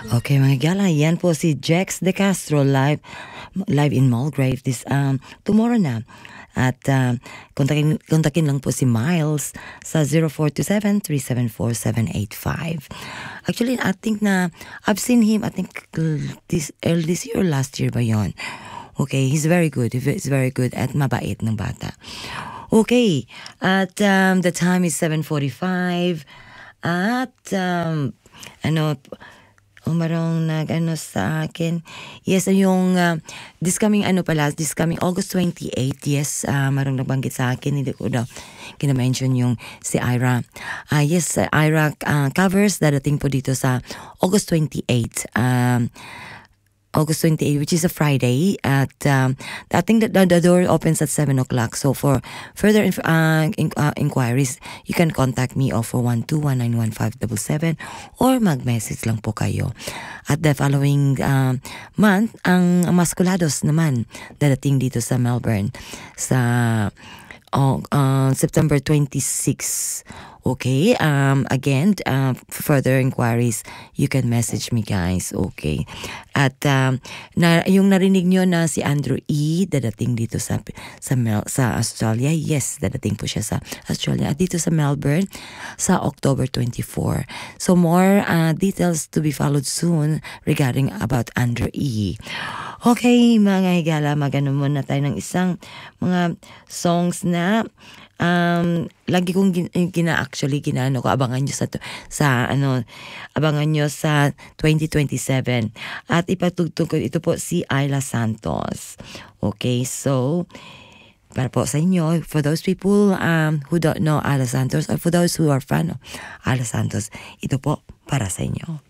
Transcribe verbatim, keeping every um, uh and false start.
Okay, mga gala, yan po si Jex De Castro live live in Mulgrave this um tomorrow na. At um, kontakin, kontakin lang po si Miles sa zero four two seven, three seven four, seven eight five. Actually, I think na I've seen him, I think this early this year or last year ba yon. Okay, he's very good. He's very good at mabait ng bata. Okay, at um, the time is seven forty-five. At um, ano, umarong nag ano sa akin. Yes, yung uh, this coming ano pala, this coming August twenty-eighth, yes, uh, marong nabanggit sa akin, hindi ko daw kina-mention yung si Ira. Uh, yes, uh, Ira uh, covers dadating po dito sa August twenty-eighth. Um, August twenty-eighth, which is a Friday, at um, I think that the, the door opens at seven o'clock. So for further inf- uh, in- uh, inquiries, you can contact me o four one two, one nine one five seven seven or mag-message lang po kayo. At the following um, month, ang Masculados naman dadating dito sa Melbourne sa uh, uh, September twenty-sixth. Okay, um, again, uh, for further inquiries, you can message me, guys. Okay. At um, na, yung narinig nyo na si Andrew E. dadating dito sa sa, Mel, sa Australia. Yes, dadating po siya sa Australia. At dito sa Melbourne sa October twenty-fourth. So more uh, details to be followed soon regarding about Andrew E. Okay, mga higala, magano muna tayo ng isang mga songs na Um, lagi kong gina, gina actually ginano ko, abangan nyo sa sa ano, abangan nyo sa twenty twenty-seven. At ipatugtog ko ito po si Ayla Santos. Okay, so para po sa inyo, for those people um who don't know Ayla Santos, or for those who are fan of Ayla Santos, ito po para sa inyo.